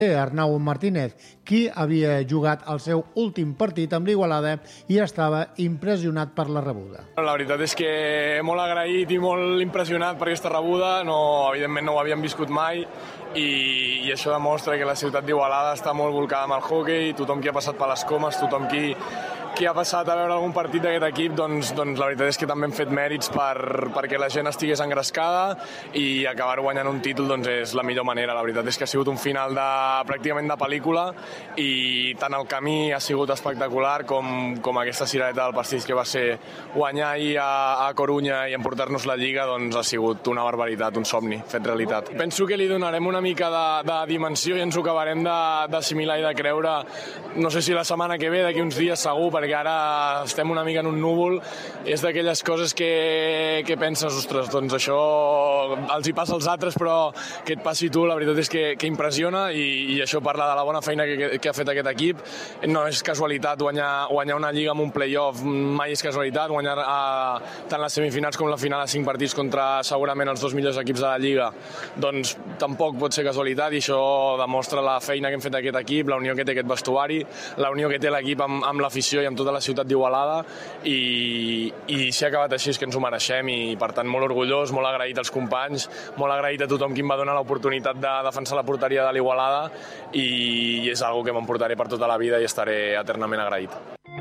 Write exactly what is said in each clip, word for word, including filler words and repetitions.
Arnau Martínez, qui havia jugat el seu últim partit amb l'Igualada i estava impressionat per la rebuda. La veritat és que molt agraït i molt impressionat per aquesta rebuda. No, evidentment no ho havíem viscut mai i, i això demostra que la ciutat d'Igualada està molt volcada amb el hoquei, tothom qui ha passat per les comes, tothom qui, qui ha passat a veure algun partit d'aquest equip, doncs, doncs la veritat és que també hem fet mèrits per, perquè la gent estigués engrescada i acabar guanyant un títol doncs, és la millor manera. La veritat és que ha sigut un final de, pràcticament de pel·lícula i tant el camí ha sigut espectacular com, com aquesta cirereta del pastís que va ser guanyar ahir a, a Corunya i emportar-nos la Lliga, doncs ha sigut una barbaritat, un somni fet realitat. Penso que li donarem una mica de, de dimensió i ens ho acabarem d'assimilar i de creure, no sé si la setmana que ve, d'aquí uns dies segur, perquè ara estem una mica en un núvol, és d'aquelles coses que, que penses, ostres, doncs això els hi passa als altres, però que et passi tu, la veritat és que, que impressiona i, i això parla de la bona feina que, que ha fet aquest equip. No és casualitat guanyar, guanyar una lliga amb un play-off, mai és casualitat, guanyar a, tant les semifinals com la final a cinc partits contra segurament els dos millors equips de la Lliga, doncs tampoc pot ser casualitat i això demostra la feina que hem fet aquest equip, la unió que té aquest vestuari, la unió que té l'equip amb, amb l'afició i amb tota la ciutat d'Igualada i, i si ha acabat així és que ens ho mereixem i per tant molt orgullós, molt agraït als companys, molt agraït a tothom qui em va donar l'oportunitat de defensar la porteria de l'Igualada i és algo que m'emportaré per tota la vida i estaré eternament agraït.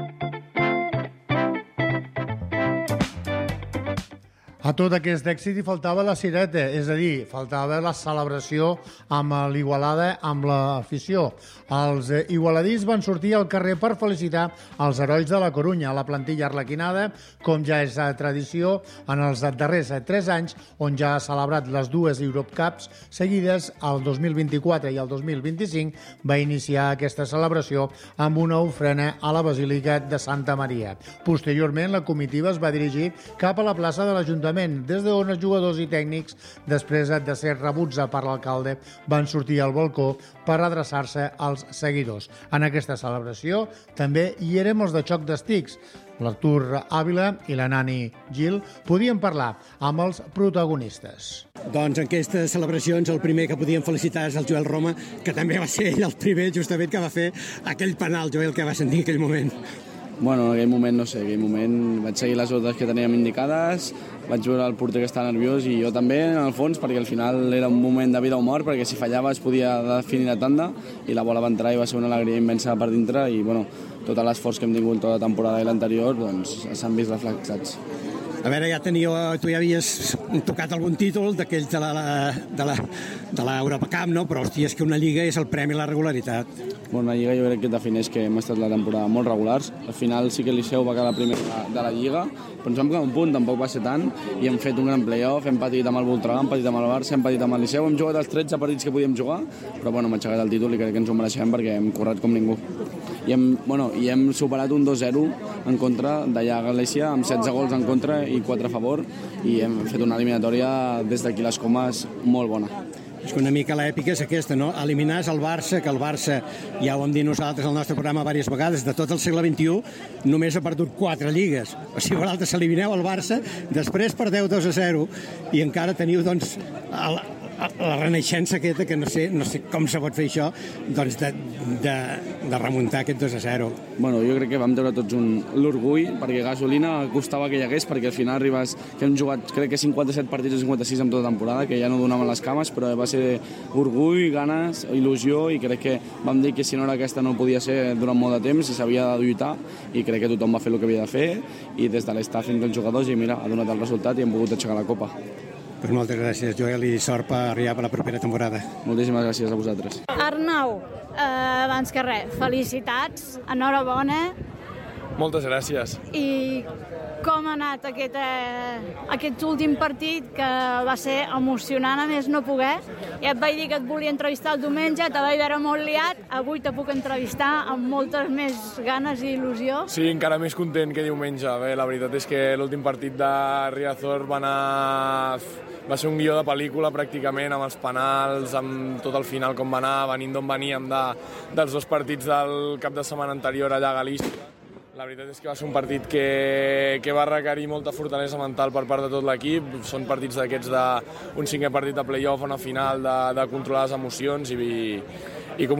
A tot aquest èxit hi faltava la cireta, és a dir, faltava la celebració amb l'Igualada, amb l'afició. Els igualadís van sortir al carrer per felicitar els herois de la Corunya, la plantilla arlequinada, com ja és tradició en els darrers tres anys, on ja ha celebrat les dues Europe Cups seguides, el dos mil vint-i-quatre i el dos mil vint-i-cinc, va iniciar aquesta celebració amb una ofrena a la Basílica de Santa Maria. Posteriorment, la comitiva es va dirigir cap a la plaça de l'Ajuntament, des d'on els jugadors i tècnics, després de ser rebuts per l'alcalde, van sortir al balcó per adreçar-se als seguidors. En aquesta celebració també hi érem els de Xoc d'Estics. L'Artur Ávila i la Nani Gil podien parlar amb els protagonistes. Doncs en aquestes celebracions el primer que podíem felicitar és el Joel Roma, que també va ser ell el primer justament que va fer aquell penal, Joel, que va sentir en aquell moment. Bueno, en aquell moment, no sé, en aquell moment vaig seguir les ordres que teníem indicades, vaig veure el porter que estava nerviós i jo també, en el fons, perquè al final era un moment de vida o mort, perquè si fallava es podia definir la tanda i la bola va entrar i va ser una alegria immensa per dintre i, bueno, tot l'esforç que hem tingut tota la temporada i l'anterior, doncs s'han vist reflexats. A veure, ja teníeu, tu ja havies tocat algun títol d'aquells de la, de la, de l'Europa Cup, no? Però, hòstia, és que una lliga és el premi a la regularitat. Bueno, una lliga jo crec que defineix que hem estat la temporada molt regulars. Al final sí que el Liceu va quedar primer de la lliga, però ens vam quedar un punt, tampoc va ser tant, i hem fet un gran play-off, hem patit amb el Voltregà, hem patit amb el Barça, hem patit amb el Liceu, hem jugat els tretze partits que podíem jugar, però bueno, hem aixecat el títol i crec que ens ho mereixem perquè hem corret com ningú. I hem, bueno, i hem superat un dos zero en contra d'allà a Galícia, amb setze gols en contra i quatre a favor, i hem fet una eliminatòria des d'aquí les comes molt bona. És que una mica l'èpica és aquesta, no? Eliminar el Barça, que el Barça, ja ho hem dit nosaltres al nostre programa diverses vegades, de tot el segle vint-i-u, només ha perdut quatre lligues. O sigui, vosaltres elimineu el Barça, després perdeu dos a zero i encara teniu, doncs, el, la renaixença aquesta, que no sé, no sé com se pot fer això, doncs de, de, de remuntar aquest dos a zero. Bueno, jo crec que vam treure tots un, l'orgull, perquè gasolina costava que hi hagués, perquè al final arribes, que hem jugat crec que cinquanta-set partits o cinquanta-sis en tota temporada, que ja no donaven les cames, però va ser orgull, ganes, il·lusió, i crec que vam dir que si no era aquesta no podia ser durant molt de temps i s'havia de lluitar, i crec que tothom va fer el que havia de fer, i des de l'estaf fins als jugadors, i mira, ha donat el resultat i hem pogut aixecar la copa. Pues moltes gràcies, Joel, i sort per arribar per la propera temporada. Moltíssimes gràcies a vosaltres. Arnau, eh, abans que res, felicitats, enhorabona. Moltes gràcies. I com ha anat aquest, eh, aquest últim partit, que va ser emocionant a més no poder? Ja et vaig dir que et volia entrevistar el diumenge, te vaig veure molt liat, avui te puc entrevistar amb moltes més ganes i il·lusió. Sí, encara més content que diumenge. Bé, la veritat és que l'últim partit de Riazor va anar... va ser un guió de pel·lícula pràcticament, amb els penals, amb tot el final com va anar, venint d'on veníem de, dels dos partits del cap de setmana anterior allà a Galícia. La veritat és que va ser un partit que, que va requerir molta fortalesa mental per part de tot l'equip. Són partits d'aquests d'un cinquè partit de play-off, una final, de, de controlar les emocions i,